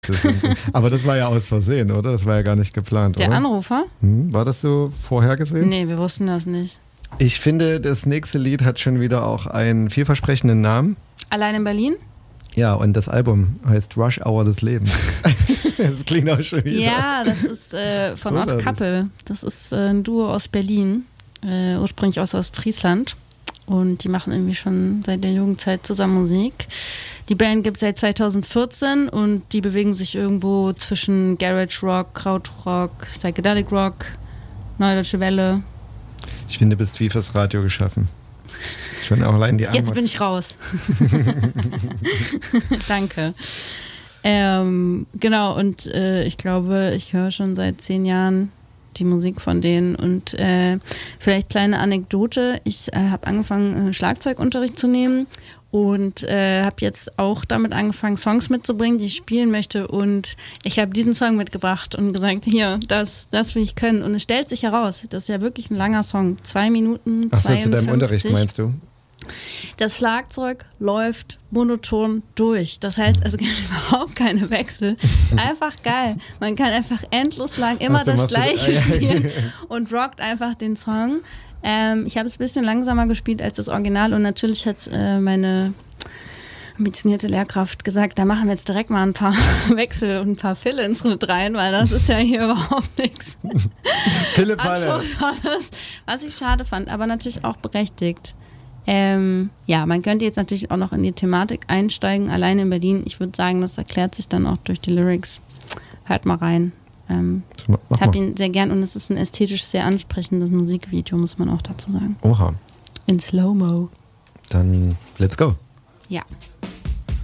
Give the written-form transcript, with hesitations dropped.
Aber das war ja aus Versehen, oder? Das war ja gar nicht geplant, Der oder? Anrufer? War das so vorhergesehen? Nee, wir wussten das nicht. Ich finde, das nächste Lied hat schon wieder auch einen vielversprechenden Namen. Allein in Berlin? Ja, und das Album heißt Rush Hour des Lebens. Das klingt auch schon wieder. Ja, das ist von Odd Couple. Das ist ein Duo aus Berlin, ursprünglich aus Ostfriesland. Und die machen irgendwie schon seit der Jugendzeit zusammen Musik. Die Band gibt es seit 2014 und die bewegen sich irgendwo zwischen Garage Rock, Krautrock, Psychedelic Rock, Neue Deutsche Welle. Ich finde, du bist wie fürs Radio geschaffen. Schon auch allein die Antwort. Jetzt bin ich raus. Danke. Genau, und ich glaube, ich höre schon seit 10 Jahren die Musik von denen. Und vielleicht kleine Anekdote. Ich habe angefangen, Schlagzeugunterricht zu nehmen und habe jetzt auch damit angefangen, Songs mitzubringen, die ich spielen möchte. Und ich habe diesen Song mitgebracht und gesagt, hier, das will ich können. Und es stellt sich heraus, das ist ja wirklich ein langer Song. 2 Minuten, 52. Ach so, zu deinem Unterricht meinst du? Das Schlagzeug läuft monoton durch. Das heißt, es gibt überhaupt keine Wechsel. Einfach geil. Man kann einfach endlos lang immer das Gleiche spielen und rockt einfach den Song. Ich habe es ein bisschen langsamer gespielt als das Original und natürlich hat meine ambitionierte Lehrkraft gesagt, da machen wir jetzt direkt mal ein paar Wechsel und ein paar Fill-ins mit rein, weil das ist ja hier überhaupt nichts Anspruchsvolles, was ich schade fand, aber natürlich auch berechtigt. Ja, man könnte jetzt natürlich auch noch in die Thematik einsteigen, alleine in Berlin. Ich würde sagen, das erklärt sich dann auch durch die Lyrics. Hört mal rein. Ich habe ihn sehr gern und es ist ein ästhetisch sehr ansprechendes Musikvideo, muss man auch dazu sagen. Oha. In Slow-Mo. Dann let's go. Ja.